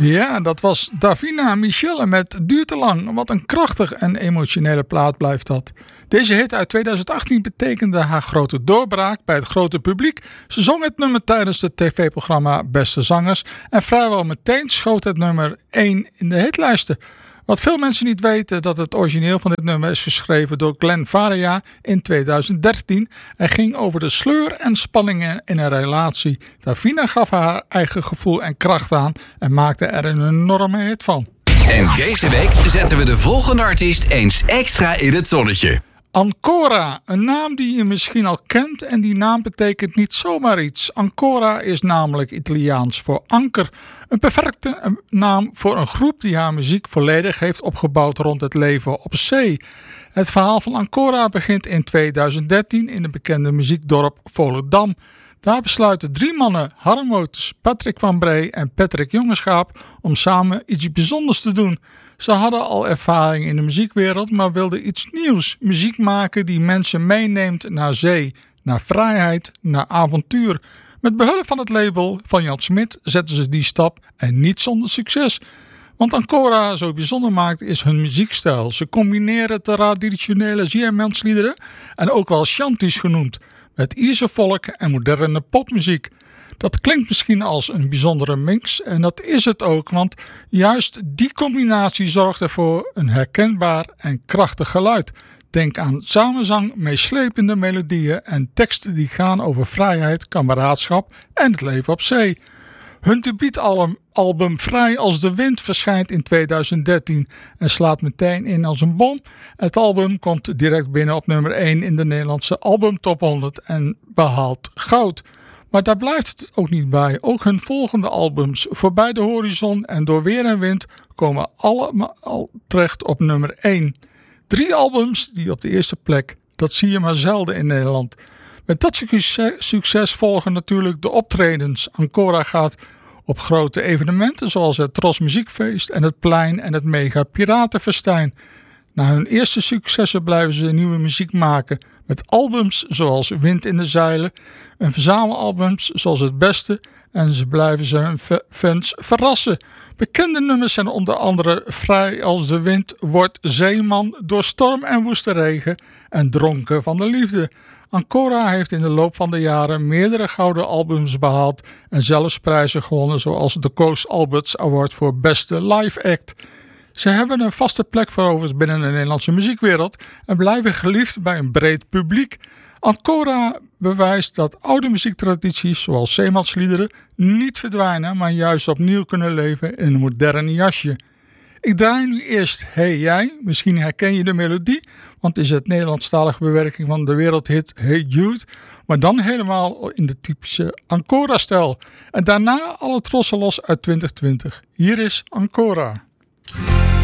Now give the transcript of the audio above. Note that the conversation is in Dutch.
Ja, dat was Davina Michelle met Duurt te lang. Wat een krachtig en emotionele plaat blijft dat. Deze hit uit 2018 betekende haar grote doorbraak bij het grote publiek. Ze zong het nummer tijdens het tv-programma Beste Zangers en vrijwel meteen schoot het nummer 1 in de hitlijsten. Wat veel mensen niet weten, dat het origineel van dit nummer is geschreven door Glenn Faria in 2013 en ging over de sleur en spanningen in een relatie. Davina gaf haar eigen gevoel en kracht aan en maakte er een enorme hit van. En deze week zetten we de volgende artiest eens extra in het zonnetje. Ancora, een naam die je misschien al kent en die naam betekent niet zomaar iets. Ancora is namelijk Italiaans voor anker. Een perfecte naam voor een groep die haar muziek volledig heeft opgebouwd rond het leven op zee. Het verhaal van Ancora begint in 2013 in het bekende muziekdorp Volendam. Daar besluiten 3 mannen, Harm Wouters, Patrick van Bree en Patrick Jongeschaap, om samen iets bijzonders te doen. Ze hadden al ervaring in de muziekwereld, maar wilden iets nieuws. Muziek maken die mensen meeneemt naar zee, naar vrijheid, naar avontuur. Met behulp van het label van Jan Smit zetten ze die stap en niet zonder succes. Want Ancora zo bijzonder maakt is hun muziekstijl. Ze combineren traditionele Zeemansliederen en ook wel shanties genoemd, met Ierse volk en moderne popmuziek. Dat klinkt misschien als een bijzondere mix en dat is het ook, want juist die combinatie zorgt ervoor een herkenbaar en krachtig geluid. Denk aan samenzang, meeslepende melodieën en teksten die gaan over vrijheid, kameraadschap en het leven op zee. Hun debuutalbum Vrij als de Wind verschijnt in 2013 en slaat meteen in als een bom. Het album komt direct binnen op nummer 1 in de Nederlandse albumtop 100 en behaalt goud. Maar daar blijft het ook niet bij. Ook hun volgende albums, Voorbij de Horizon en Door Weer en Wind, komen allemaal terecht op nummer 1. 3 albums die op de eerste plek, dat zie je maar zelden in Nederland. Met dat succes volgen natuurlijk de optredens. Ancora gaat op grote evenementen zoals het Tros Muziekfeest en het Plein en het Mega Piratenfestijn. Na hun eerste successen blijven ze nieuwe muziek maken met albums zoals Wind in de Zeilen en verzamelalbums zoals Het Beste en ze blijven ze hun fans verrassen. Bekende nummers zijn onder andere Vrij als de Wind, Word Zeeman, Door Storm en Woeste Regen en Dronken van de Liefde. Ancora heeft in de loop van de jaren meerdere gouden albums behaald en zelfs prijzen gewonnen zoals de Koos Alberts Award voor Beste Live Act. Ze hebben een vaste plek veroverd binnen de Nederlandse muziekwereld en blijven geliefd bij een breed publiek. Ancora bewijst dat oude muziektradities zoals zeemansliederen niet verdwijnen, maar juist opnieuw kunnen leven in een moderne jasje. Ik draai nu eerst Hey Jij, misschien herken je de melodie, want het is het Nederlandstalige bewerking van de wereldhit Hey Jude, maar dan helemaal in de typische Ancora-stijl. En daarna alle trossen los uit 2020. Hier is Ancora.